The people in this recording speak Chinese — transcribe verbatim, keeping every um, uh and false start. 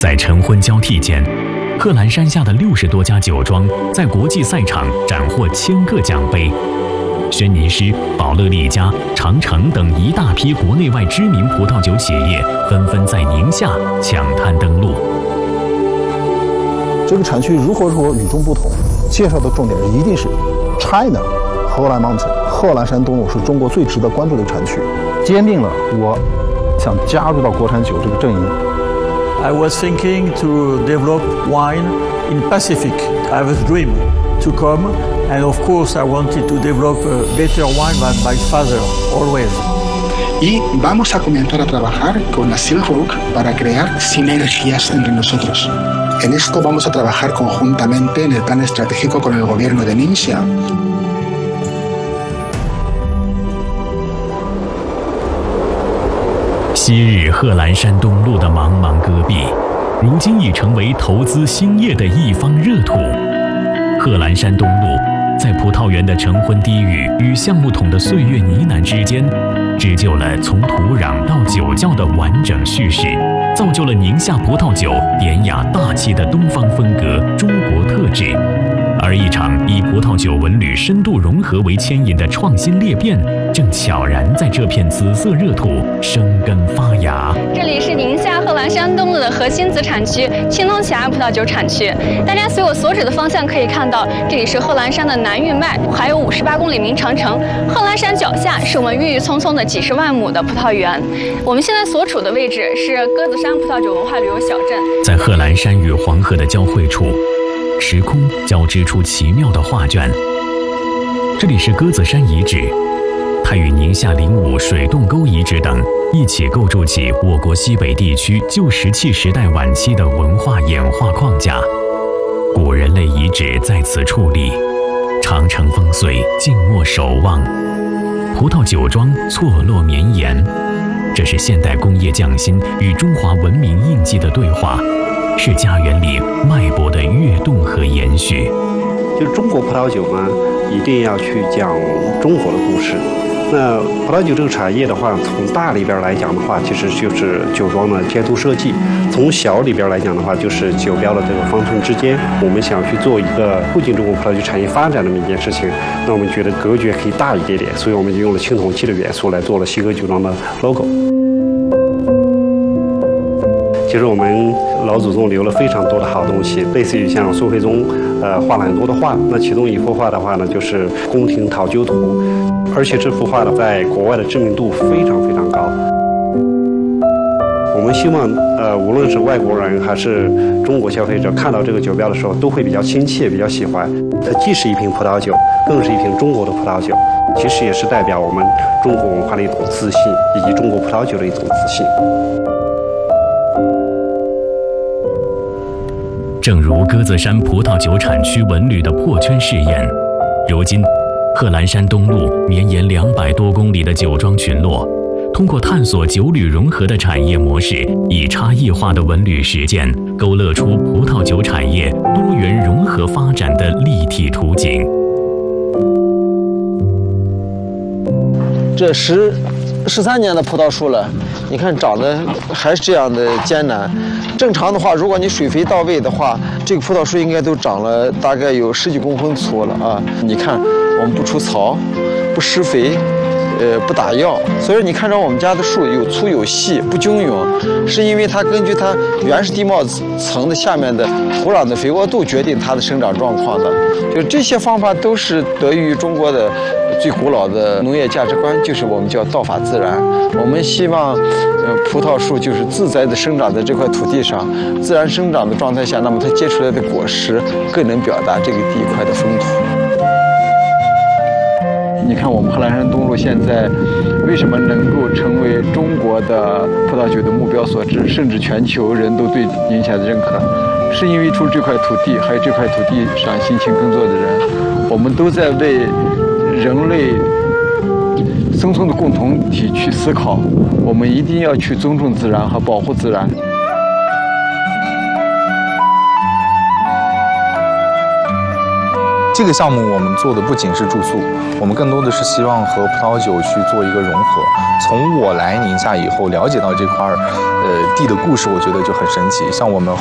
在晨昏交替间，贺兰山下的六十多家酒庄在国际赛场斩获千个奖杯。轩尼诗、宝乐利家、长城等一大批国内外知名葡萄酒企业纷纷在宁夏抢滩登陆。 这个产区如何说与众不同？介绍的重点一定是 China 荷兰 Mountain 贺兰山东路是中国最值得关注的产区，坚定了我想加入到国产酒这个阵营。 I was thinking to develop wine in Pacific. I have a dream to come, and of course I wanted to develop a better wine than my father always. Y vamos a comenzar a trabajar con la Silver Oak para crear sinergias entre nosotros. En esto vamos a trabajar conjuntamente en el plan estratégico con el gobierno de Ningxia. 昔日贺兰山东路的茫茫戈壁，如今已成为投资兴业的一方热土。贺兰山东路在葡萄园的晨昏低语与橡木桶的岁月呢喃之间，织就了从土壤到酒窖的完整叙事，造就了宁夏葡萄酒典雅大气的东方风格、中国特质。而一场以葡萄酒文旅深度融合为牵引的创新裂变，正悄然在这片紫色热土生根发芽。 这里是宁夏贺兰山东路的核心子产区青龙峡葡萄酒产区。大家随我所指的方向可以看到，这里是贺兰山的南运脉，还有五十八公里明长城。贺兰山脚下是我们郁郁葱葱的几十万亩的葡萄园。我们现在所处的位置是鸽子山葡萄酒文化旅游小镇。 在贺兰山与黄河的交汇处，时空交织出奇妙的画卷。这里是鸽子山遗址，它与宁夏灵武水洞沟遗址等一起构筑起我国西北地区旧石器时代晚期的文化演化框架。古人类遗址在此矗立，长城烽燧，静默守望，葡萄酒庄错落绵延。这是现代工业匠心与中华文明印记的对话，是家园里脉搏的跃动和延续。 就是中国葡萄酒呢，一定要去讲中国的故事。那葡萄酒这个产业的话，从大里边来讲的话，其实就是酒庄的监督设计；从小里边来讲的话，就是酒标的这个方寸之间。我们想去做一个促进中国葡萄酒产业发展这么一件事情，那我们觉得格局可以大一点点，所以我们就用了青铜器的元素来做了西河酒庄的 logo。其实我们老祖宗留了非常多的好东西，类似于像苏徽宗，呃，画了很多的画。那其中一幅画的话呢，就是《宫廷讨鸠图》，而且这幅画呢，在国外的知名度非常非常高。我们希望，呃，无论是外国人还是中国消费者，看到这个酒标的时候，都会比较亲切，比较喜欢。它既是一瓶葡萄酒，更是一瓶中国的葡萄酒，其实也是代表我们中国文化的一种自信，以及中国葡萄酒的一种自信。 正如鸽子山葡萄酒产区文旅的破圈试验，如今贺兰山东路绵延两百多公里的酒庄群落，通过探索酒旅融合的产业模式，以差异化的文旅实践，勾勒出葡萄酒产业多元融合发展的立体图景。 这十十三年的葡萄树了，你看长得还是这样的艰难。正常的话，如果你水肥到位的话，这个葡萄树应该都长了大概有十几公分粗了啊！你看，我们不除草，不施肥，呃，不打药，所以你看着我们家的树有粗有细，不均匀，是因为它根据它原始地貌层的下面的土壤的肥沃度决定它的生长状况的。就这些方法都是得益于中国的最古老的农业价值观，就是我们叫道法自然。我们希望，呃，葡萄树就是自在地生长在这块土地上，自然生长的状态下，那么它结出来的果实更能表达这个地块的风土。你看，我们贺兰山东路现在为什么能够成为中国的葡萄酒的目标所致，甚至全球人都对宁夏的认可，是因为除了这块土地，还有这块土地上辛勤耕作的人，我们都在为人类生存的共同体去思考。我们一定要去尊重自然和保护自然。 这个项目我们做的不仅是住宿，我们更多的是希望和葡萄酒去做一个融合。从我来宁夏以后，了解到这块呃地的故事，我觉得就很神奇。像我们